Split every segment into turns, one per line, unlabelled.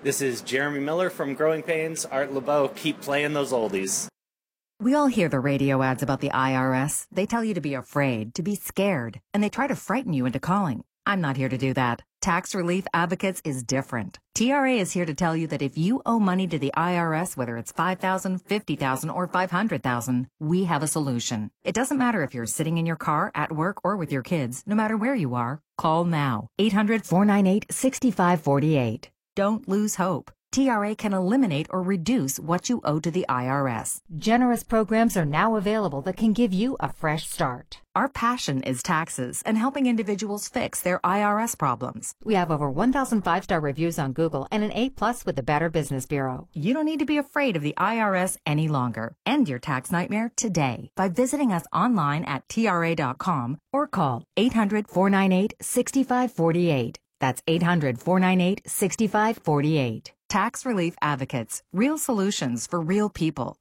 This is Jeremy Miller from Growing Pains. Art LeBeau, keep playing those oldies.
We all hear the radio ads about the IRS. They tell you to be afraid, to be scared, and they try to frighten you into calling. I'm not here to do that. Tax Relief Advocates is different. TRA is here to tell you that if you owe money to the IRS, whether it's $5,000, $50,000, or $500,000, we have a solution. It doesn't matter if you're sitting in your car, at work, or with your kids. No matter where you are, call now. 800-498-6548. Don't lose hope. TRA can eliminate or reduce what you owe to the IRS.
Generous programs are now available that can give you a fresh start.
Our passion is taxes and helping individuals fix their IRS problems.
We have over 1,000 5-star reviews on Google and an A+ with the Better Business Bureau.
You don't need to be afraid of the IRS any longer. End your tax nightmare today by visiting us online at TRA.com or call 800-498-6548. That's 800-498-6548. Tax Relief Advocates. Real solutions for real people.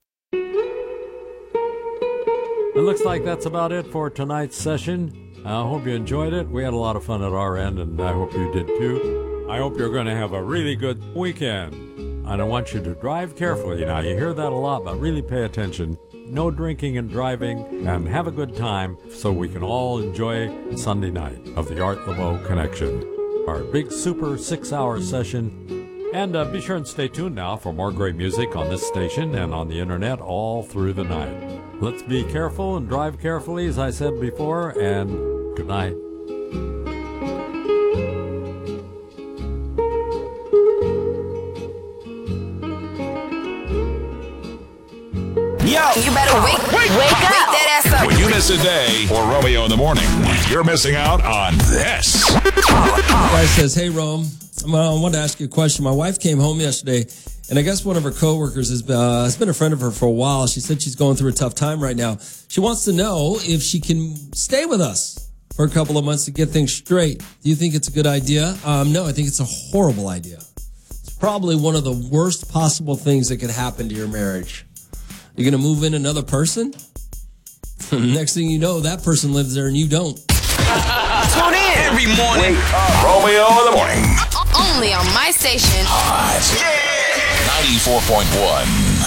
It looks like that's about it for tonight's session. I hope you enjoyed it. We had a lot of fun at our end, and I hope you did too. I hope you're going to have a really good weekend. And I want you to drive carefully. Now, you hear that a lot, but really pay attention. No drinking and driving, and have a good time so we can all enjoy Sunday night of the Art LeBeau Connection, our big super 6-hour session. And be sure and stay tuned now for more great music on this station and on the internet all through the night. Let's be careful and drive carefully, as I said before, and good night.
Yo, you better wake up. Wake that ass up.
When you miss a day or Romeo in the morning, you're missing out on this.
Guy says, hey, Rome, I wanted to ask you a question. My wife came home yesterday, and I guess one of her coworkers has been a friend of her for a while. She said she's going through a tough time right now. She wants to know if she can stay with us for a couple of months to get things straight. Do you think it's a good idea? No, I think it's a horrible idea. It's probably one of the worst possible things that could happen to your marriage. You're going to move in another person? Next thing you know, that person lives there and you don't.
Tune in every morning.
Wake up. Romeo in the morning.
Only on my station.
Hot. Yeah.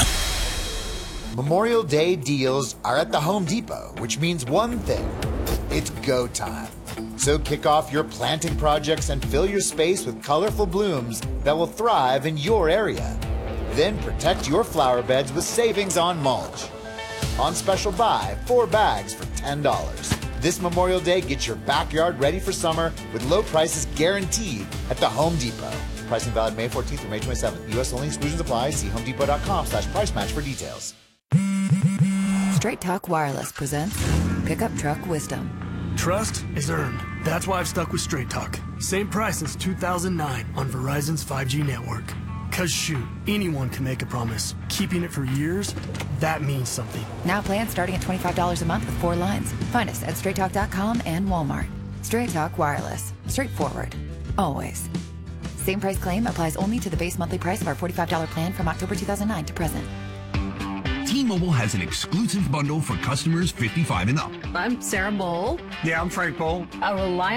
94.1.
Memorial Day deals are at the Home Depot, which means one thing. It's go time. So kick off your planting projects and fill your space with colorful blooms that will thrive in your area. Then protect your flower beds with savings on mulch. On special buy, 4 bags for $10. This Memorial Day, get your backyard ready for summer with low prices guaranteed at the Home Depot. Pricing valid May 14th through May 27th. U.S. only, exclusions apply. See homedepot.com/price match for details.
Straight Talk Wireless presents Pickup Truck Wisdom.
Trust is earned. That's why I've stuck with Straight Talk. Same price since 2009 on Verizon's 5G network. Cause shoot, anyone can make a promise. Keeping it for years, that means something.
Now plans starting at $25 a month with 4 lines. Find us at straighttalk.com and Walmart. Straight Talk Wireless. Straightforward. Always. Same price claim applies only to the base monthly price of our $45 plan from October 2009 to present.
T-Mobile has an exclusive bundle for customers 55 and up.
I'm Sarah Bowl.
Yeah, I'm Frank Bowl.
A reliable